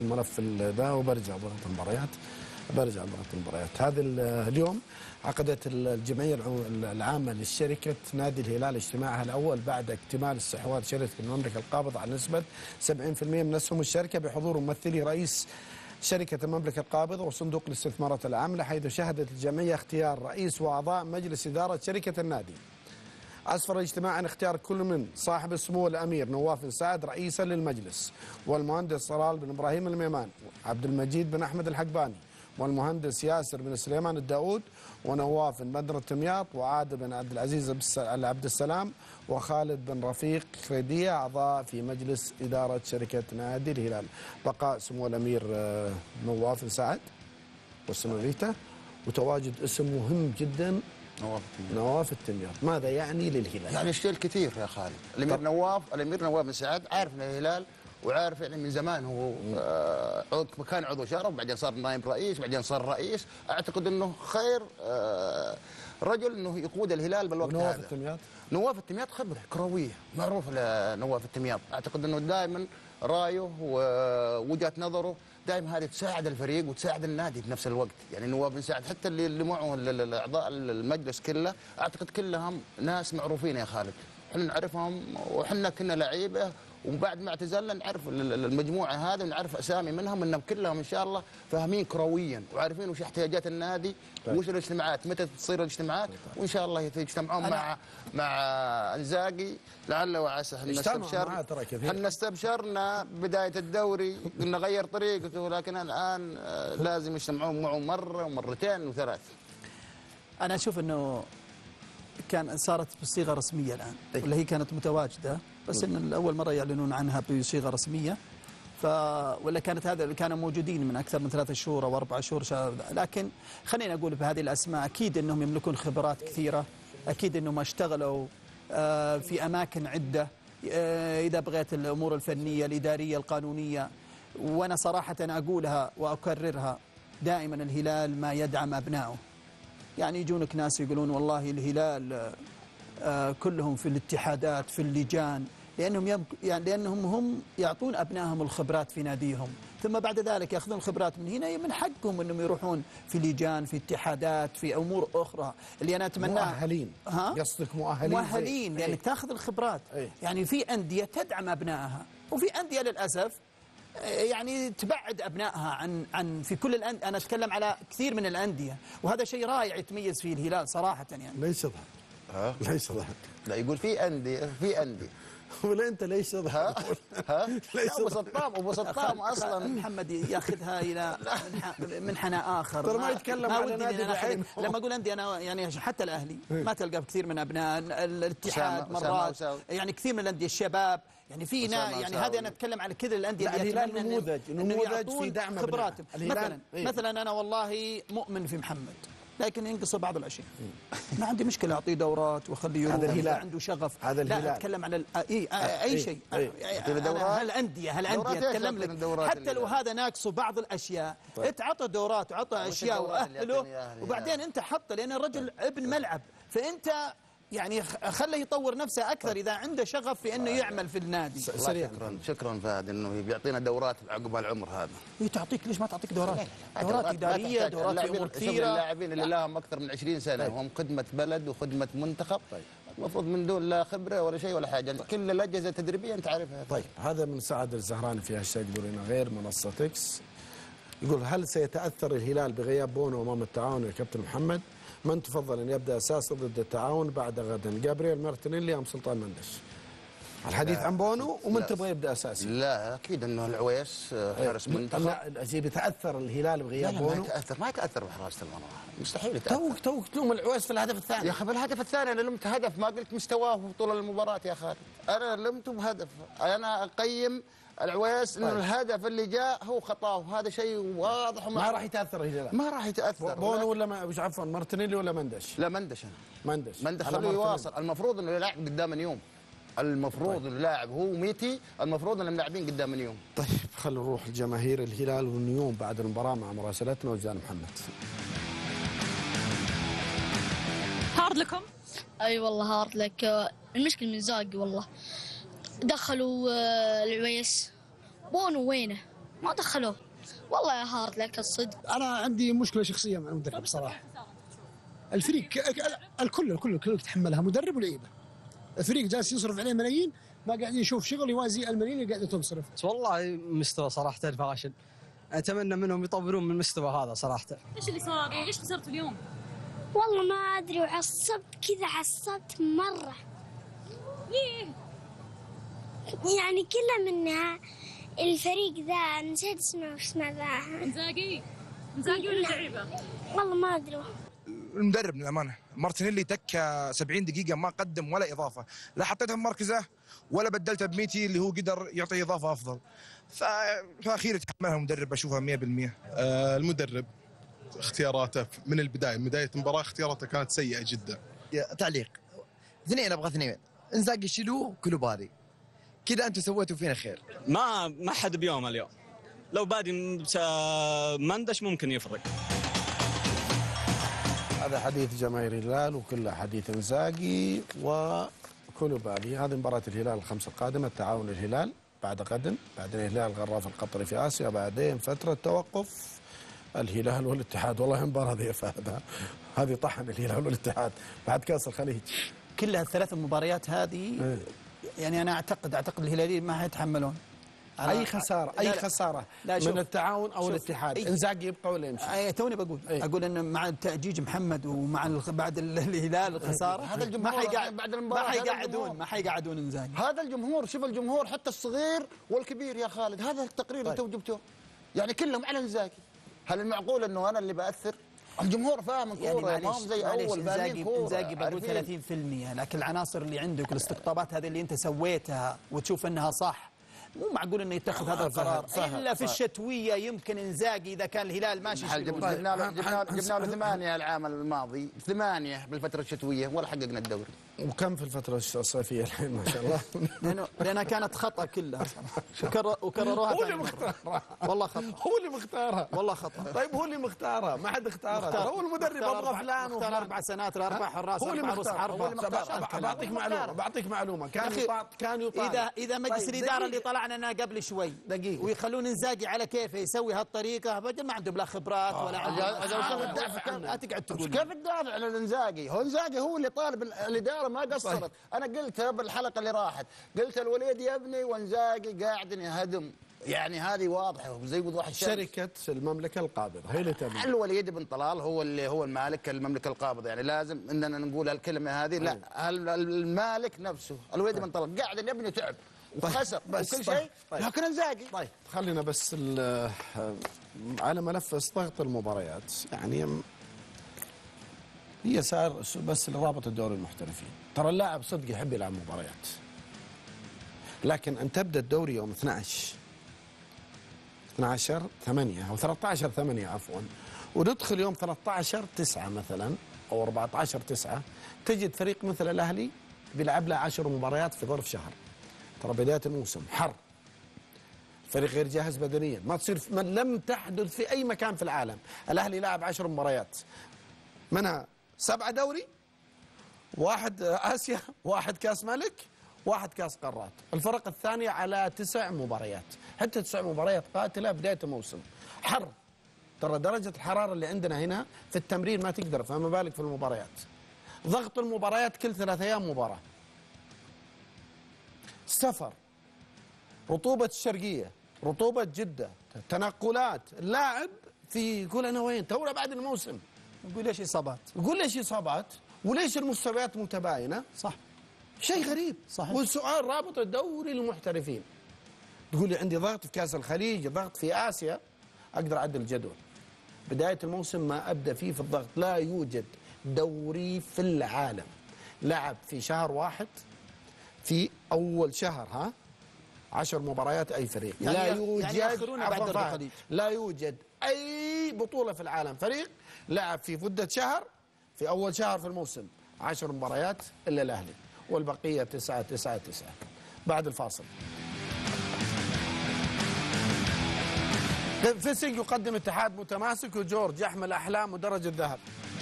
الملف ذا وبرجع برجع ضغط المباريات. هذا اليوم عقدت الجمعية العامة للشركة نادي الهلال اجتماعها الأول بعد اكتمال استحواذ شركة المملكة القابضة على نسبة 70% من أسهم الشركة بحضور ممثلي رئيس شركة المملكة القابضة وصندوق الاستثمارات العامة، حيث شهدت الجمعية اختيار رئيس وأعضاء مجلس إدارة شركة النادي. أسفر الاجتماع عن اختيار كل من صاحب السمو الأمير نواف بن سعد رئيسا للمجلس، والمهندس صلال بن إبراهيم الميمان، عبد المجيد بن أحمد الحقباني، والمهندس ياسر بن سليمان الداود، ونواف بن بدر التمياط، وعادل بن عبد العزيز عبد السلام، وخالد بن رفيق خريدية أعضاء في مجلس إدارة شركة نادي الهلال. بقاء سمو الأمير نواف بن سعد والسمويته، وتواجد اسم مهم جدا نواف التمياط. ماذا يعني للهلال؟ يعني اشتغل كثير يا خالد. الامير نواف بن سعد عارف الهلال، وعارف يعني من زمان هو كان عضو شرف، بعدين صار نائب رئيس، بعدين صار رئيس. اعتقد انه خير رجل انه يقود الهلال بالوقت نواف هذا. التمياط؟ نواف التمياط خبره كرويه معروف لنواف التمياط. اعتقد انه دائما رايه ووجهه نظره دائما هذه تساعد الفريق وتساعد النادي بنفس الوقت. يعني نواف بن سعد حتى اللي معه الاعضاء المجلس كله اعتقد كلهم ناس معروفين يا خالد، احنا نعرفهم وحنا كنا لعيبه، وبعد ما اعتزلنا نعرف المجموعه هذه ونعرف اسامي منهم، انهم كلهم ان شاء الله فاهمين كرويا وعارفين وش احتياجات النادي وش الاجتماعات متى تصير الاجتماعات، وان شاء الله يجتمعون مع انزاقي لعل وعسى. احنا استبشرنا بدايه الدوري قلنا غير طريقته، لكن الان لازم يجتمعون معه مره ومرتين وثلاث. انا اشوف انه صارت بصيغه رسميه الان، ولا هي كانت متواجده بس ان اول مره يعلنون عنها بصيغه رسميه. ولا كانت هذا كانوا موجودين من اكثر من 3 شهور او 4 شهور. لكن خلينا اقول بهذه الاسماء اكيد انهم يملكون خبرات كثيره، اكيد انهم اشتغلوا في اماكن عده، اذا بغيت الامور الفنيه الاداريه القانونيه. وانا صراحه اقولها واكررها دائما، الهلال ما يدعم ابنائه. يعني يجونك ناس يقولون والله الهلال كلهم في الاتحادات في اللجان، لأنهم هم يعطون أبنائهم الخبرات في ناديهم، ثم بعد ذلك يأخذون الخبرات من هنا. من حقهم أنهم يروحون في لجان في اتحادات في أمور أخرى اللي أنا أتمناها. مؤهلين؟ قصدك مؤهلين لأنك تأخذ الخبرات. يعني في أندية تدعم أبنائها، وفي أندية للأسف يعني تبعد أبنائها عن في كل الأندية. أنا أتكلم على كثير من الأندية، وهذا شيء رائع يتميز فيه الهلال صراحة. يعني ليش ضحك؟ ليش ضحك؟ لا يقول في أندية ولا انت ليش تضحك؟ ابو سطام اصلا محمد ياخذها الى منحنى اخر. ترى ما يتكلم على نادي بعينه. لما اقول عندي انا يعني حتى الاهلي ما تلقى كثير من ابناء الاتحاد مرات، يعني كثير من الانديه الشباب، يعني في يعني هذه انا اتكلم على كذا الانديه اللي الهلال نموذج في دعم خبراتهم. مثلا انا والله مؤمن في محمد، لكن ينقص بعض الاشياء. ما عندي مشكله اعطيه دورات واخليه يروح، هذا عنده شغف. هذا الهلال. لا اتكلم على اي شيء. هالانديه اتكلم لك حتى لو هذا ناقصه بعض الاشياء. تعطى دورات وعطى اشياء واهله، وبعدين انت حطه، لان الرجل ابن ملعب، فانت يعني خليه يطور نفسه اكثر اذا عنده شغف في انه يعمل في النادي. شكرا فهد انه بيعطينا دورات عقب العمر هذا. تعطيك ليش ما تعطيك دورات اداريه، دورات في امور كثيره. اللاعبين اللي لهم اكثر من 20 سنه وهم خدمه بلد وخدمه منتخب، المفروض من دون لا خبره ولا شيء ولا حاجه، كل الاجهزه التدريبيه انت عارفها. طيب هذا من سعد الزهراني في هاشتاج دورينا غير منصه اكس، يقول هل سيتاثر الهلال بغياب بونو امام التعاون يا كابتن محمد؟ من تفضل ان يبدا اساسا ضد التعاون بعد غدا، جابرييل مارتينيلي ام سلطان مندش؟ الحديث عن بونو، ومن تبغى يبدا اساسي؟ لا اكيد انه العويس حارس منتخب. لا بيتاثر الهلال بغياب بونو؟ ما يتاثر بحراسه المرمى، مستحيل يتاثر. توك تلوم العويس في الهدف الثاني يا اخي. بالهدف الثاني انا لمت هدف، ما قلت مستواه طول المباراه يا خالد، انا لمته بهدف. انا اقيم العويس انه الهدف اللي جاء هو خطاه، هذا شيء واضح. ما راح يتاثر الهلال، ما راح يتاثر. بونو ولا عفوا مارتينيلي ولا مندش؟ لا مندش خليه يواصل. المفروض انه يلعب قدام نيوم، المفروض انه لاعب هو ميتي، المفروض انهم لاعبين قدام نيوم. طيب خلينا نروح لجماهير الهلال والنيوم بعد المباراه مع مراسلتنا وجدان محمد. هارد لكم؟ اي والله هارد لك. المشكله من زاقي والله، دخلوا العويس. بونو وينه؟ ما دخلوه. والله يا هارد لك الصدق. انا عندي مشكله شخصيه مع المدرب صراحه. الفريق الكل يتحملها، مدرب ولعيبه. الفريق جالس يصرف عليه ملايين، ما قاعد يشوف شغل يوازي الملايين اللي قاعده تنصرف. والله مستوى صراحه فاشل. اتمنى منهم يطورون من المستوى هذا صراحه. ايش اللي صار؟ ليش خسرتوا اليوم؟ والله ما ادري، وعصبت كذا، عصبت مره. ليه؟ يعني كلها منها الفريق ذا، نسيت اسمه، وش اسمه ذا؟ انزاجي ولا اللعيبه؟ والله ما ادري. المدرب للامانه مارتينيلي تك 70 دقيقه ما قدم ولا اضافه، لا حطيته بمركزه ولا بدلته بميتي اللي هو قدر يعطي اضافه افضل. فاخيرا تحملها المدرب، اشوفها 100%. المدرب اختياراته من البدايه، من بدايه المباراه اختياراته كانت سيئه جدا. تعليق اثنين، ابغى اثنين، انزاجي شيلوه كلوباري، كذا انتم سويتوا فينا خير. ما حد بيوم اليوم، لو بادي مندش ممكن يفرق. هذا حديث جماهير الهلال وكله حديث انزاجي وكولوبالي. هذه مباراة الهلال الخمسة القادمة، التعاون الهلال بعد غد، بعدين الهلال الغراف القطري في آسيا، بعدين فترة توقف الهلال والاتحاد. والله مباراة ذي فهد، هذه طحن الهلال والاتحاد بعد كأس الخليج. كلها الثلاث مباريات هذه يعني أنا أعتقد الهلاليين ما هيتحملون اي خساره، اي خساره من التعاون او الاتحاد. انزاجي يبقى ولا يمشي؟ توني بقول اقول انه مع تأجيج محمد ومع بعد الهلال الخساره، هذا الجمهور بعد المباراه ما حيقعدون انزاجي. هذا الجمهور، شوف الجمهور حتى الصغير والكبير يا خالد، هذا التقرير اللي تو جبته يعني كلهم على انزاجي. هل المعقول انه انا اللي باثر؟ الجمهور فاهم الكوره، ما هم زي اول. انزاجي بقول 30%، لكن العناصر اللي عندك والاستقطابات هذه اللي انت سويتها وتشوف انها صح، مو معقول انه يتخذ هذا القرار الا في الشتويه. يمكن انزاجي اذا كان الهلال ماشي. جبنا له 8 العام الماضي، 8 بالفتره الشتويه ولا حققنا الدوري. وكم في الفتره الصيفيه الحين ما شاء الله. لانها كانت خطا كلها وكرروها. هو اللي مختارها والله خطا. هو اللي مختارها والله خطا. طيب هو اللي مختارها، ما حد اختارها. هو المدرب ابغى فلان اختار 4 سنوات ل4 حراس. هو اللي مختار. بعطيك معلومه كان يطالب اذا مجلس الاداره اللي طلعنا قبل شوي دقيقه ويخلون انزاجي على كيفه يسوي هالطريقه، بدل ما عندهم لا خبرات ولا لا تقعد تقول كيف تدافع عن الانزاجي؟ هو انزاجي هو اللي طالب الاداره ما قصرت. انا قلت بالحلقه اللي راحت، قلت الوليد يبني وانزاجي قاعد يهدم، يعني هذه واضحه زي وضوح الشمس. شركه المملكه القابضه هي اللي تبني. الوليد بن طلال هو المالك المملكه القابضه، يعني لازم اننا نقول الكلمه هذه. لا، المالك نفسه الوليد بن طلال قاعد يبني وتعب وخسر وكل شيء، لكن انزاجي. طيب خلينا بس على ملف ضغط المباريات، يعني هي صار بس لرابط الدوري المحترفين. ترى اللاعب صدق يحب يلعب مباريات، لكن ان تبدا الدوري يوم 12/8 او 13/8 عفوا، وندخل يوم 13/9 مثلا او 14/9، تجد فريق مثل الاهلي بيلعب له 10 مباريات في ظرف شهر. ترى بدايه الموسم حر، فريق غير جاهز بدنيا، ما تصير من لم تحدث في اي مكان في العالم. الاهلي لاعب 10 مباريات، منها 7 دوري، 1 آسيا، 1 كاس ملك، 1 كاس قارات. الفرق الثانية على 9 مباريات، حتى 9 مباريات قاتلة بداية الموسم. حر، ترى درجة الحرارة اللي عندنا هنا في التمرين ما تقدر، فما بالك في المباريات. ضغط المباريات كل 3 أيام مباراة. سفر، رطوبة الشرقية، رطوبة جدة، تنقلات. اللاعب يقول أنا وين؟ تونا بعد الموسم. يقول ليش إصابات؟ يقول ليش إصابات؟ وليش المستويات متباينة؟ صح، شيء غريب. صحيح. والسؤال رابط الدوري للمحترفين. تقول لي عندي ضغط في كاس الخليج، ضغط في آسيا، أقدر أعدل الجدول. بداية الموسم ما أبدأ فيه في الضغط. لا يوجد دوري في العالم لعب في شهر واحد، في أول شهر 10 مباريات أي فريق. يعني لا يوجد بعد لا يوجد أي بطولة في العالم فريق لعب في مدة شهر، في أول شهر في الموسم 10 مباريات إلا الأهلي، والبقية 9. بعد الفاصل. فيسنج يقدم اتحاد متماسك، وجورج يحمل أحلام ودرجة ذهب.